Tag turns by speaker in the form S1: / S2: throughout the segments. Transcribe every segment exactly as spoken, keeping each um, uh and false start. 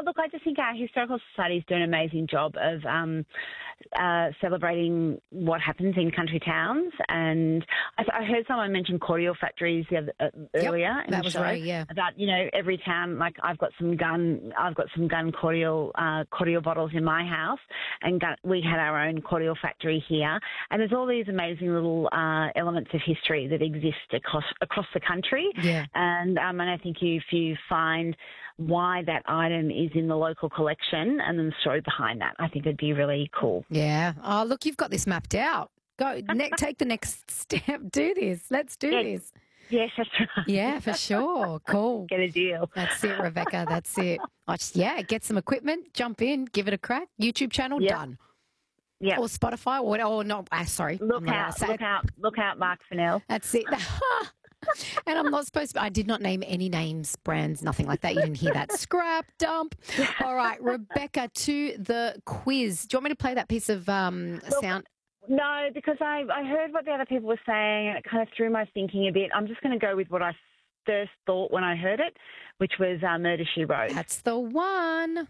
S1: look, I just think our Historical Society is doing an amazing job of um, uh, celebrating what happens in country towns. And I, I heard someone mention cordial factories the other, uh,
S2: Yep,
S1: earlier in
S2: that
S1: the
S2: was
S1: show
S2: right, yeah.
S1: about, you know, every town. Like I've got some gun, I've got some gun cordial uh, cordial bottles in my house, and gun, we had our own cordial factory here. And there's all these amazing little uh, elements of history that exist across across the country.
S2: Yeah.
S1: And um, and I think if you find why that item is in the local collection and then the story behind that, I think it'd be really cool.
S2: Yeah. Oh, look, you've got this mapped out. Go, ne- take the next step. Do this. Let's do
S1: Yeah.
S2: this.
S1: Yes, that's right.
S2: Yeah, for sure. Cool.
S1: Get a deal.
S2: That's it, Rebecca. That's it. I just, yeah, get some equipment, jump in, give it a crack. YouTube channel,
S1: Yep.
S2: done.
S1: Yeah.
S2: Or Spotify, or, or no, ah, sorry.
S1: Look
S2: I'm not allowed
S1: out,
S2: to say
S1: look
S2: it.
S1: out, look out, Mark Fennell.
S2: That's it. And I'm not supposed to, I did not name any names, brands, nothing like that. You didn't hear that. Scrap dump. All right, Rebecca, to the quiz. Do you want me to play that piece of um,
S1: Look,
S2: sound?
S1: No, because I, I heard what the other people were saying and it kind of threw my thinking a bit. I'm just going to go with what I first thought when I heard it, which was uh, Murder, She Wrote.
S2: That's the one.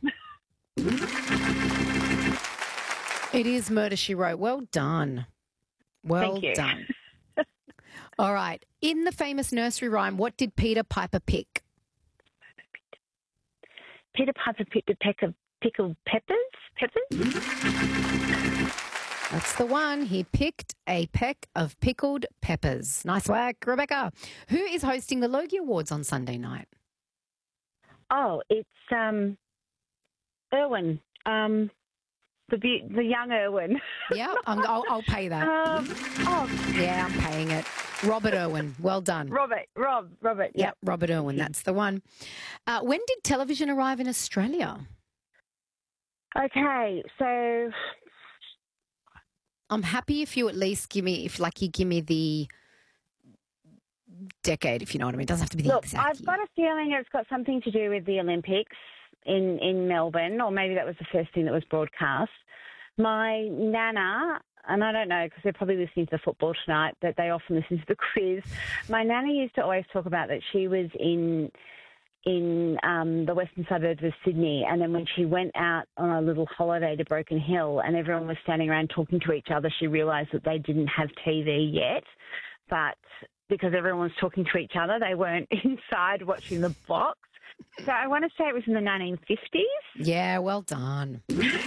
S2: It is Murder, She Wrote. Well done. Well
S1: Thank you.
S2: done. All right. In the famous nursery rhyme, what did Peter Piper pick?
S1: Peter Piper picked a peck of pickled peppers. Peppers?
S2: That's the one. He picked a peck of pickled peppers. Nice work, Rebecca. Who is hosting the Logie Awards on Sunday night?
S1: Oh, it's um, Irwin. Um, the be- the young Irwin.
S2: Yeah, I'm, I'll, I'll pay that.
S1: um, oh,
S2: Yeah, I'm paying it. Robert Irwin. Well done.
S1: Robert. Rob. Robert.
S2: Yep,
S1: Yep.
S2: Robert Irwin. That's the one. Uh, when did television arrive in Australia?
S1: Okay, so
S2: I'm happy if you at least give me, if like you give me the decade, if you know what I mean. It doesn't have to be the
S1: look,
S2: exact
S1: I've
S2: year.
S1: got a feeling it's got something to do with the Olympics in in Melbourne, or maybe that was the first thing that was broadcast. My nana, and I don't know because they're probably listening to the football tonight, but they often listen to the quiz. My nana used to always talk about that she was in in um, the western suburbs of Sydney, and then when she went out on a little holiday to Broken Hill and everyone was standing around talking to each other, she realised that they didn't have T V yet, but because everyone was talking to each other, they weren't inside watching the box. So I want to say it was in the nineteen fifties.
S2: Yeah, well done.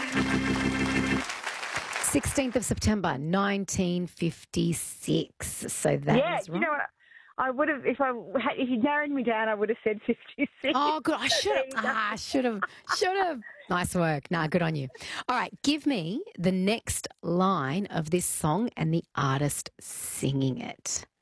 S2: sixteenth of September, nineteen fifty-six. So that's
S1: Yeah,
S2: right.
S1: you know what? I would have, if I had- if you narrowed me down, I would have said fifty-six.
S2: Oh, good. I should have. Ah, I should have. Should have. Nice work. Nah, good on you. All right. Give me the next line of this song and the artist singing it.